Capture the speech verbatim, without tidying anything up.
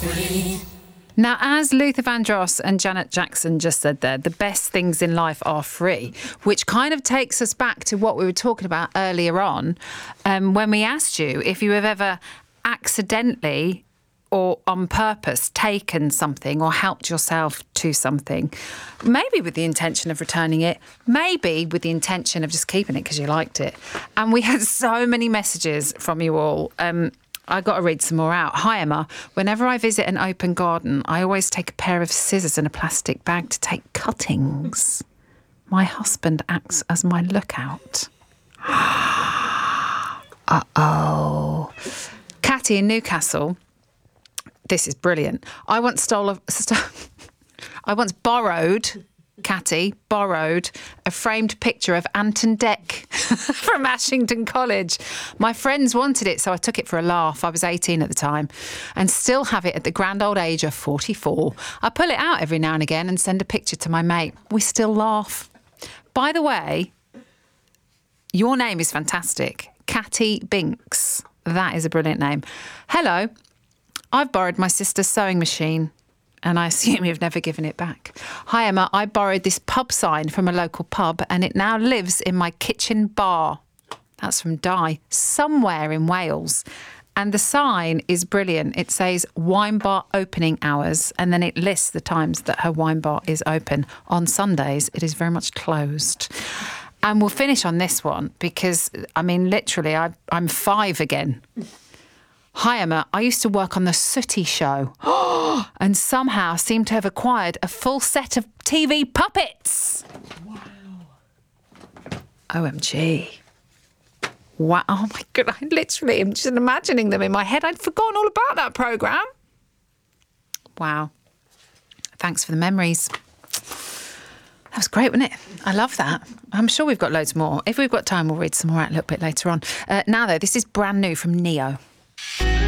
free. Now, as Luther Vandross and Janet Jackson just said there, the best things in life are free, which kind of takes us back to what we were talking about earlier on um, when we asked you if you have ever accidentally or on purpose taken something or helped yourself to something, maybe with the intention of returning it, maybe with the intention of just keeping it because you liked it. And we had so many messages from you all. Um, I got to read some more out. Hi, Emma. Whenever I visit an open garden, I always take a pair of scissors and a plastic bag to take cuttings. My husband acts as my lookout. Uh-oh. Catty in Newcastle. This is brilliant. I once stole a... St- I once borrowed... Catty borrowed a framed picture of Anton Deck from Ashington College. My friends wanted it, so I took it for a laugh. I was eighteen at the time and still have it at the grand old age of forty-four. I pull it out every now and again and send a picture to my mate. We still laugh. By the way, your name is fantastic. Catty Binks. That is a brilliant name. Hello. I've borrowed my sister's sewing machine. And I assume you've never given it back. Hi, Emma. I borrowed this pub sign from a local pub and it now lives in my kitchen bar. That's from Di, somewhere in Wales. And the sign is brilliant. It says wine bar opening hours and then it lists the times that her wine bar is open. On Sundays, it is very much closed. And we'll finish on this one because, I mean, literally, I, I'm five again. Hi, Emma. I used to work on the Sooty Show and somehow seem to have acquired a full set of T V puppets. Wow. O M G. Wow. Oh, my God. I literally am just imagining them in my head. I'd forgotten all about that programme. Wow. Thanks for the memories. That was great, wasn't it? I love that. I'm sure we've got loads more. If we've got time, we'll read some more out a little bit later on. Uh, now, though, this is brand new from Neo.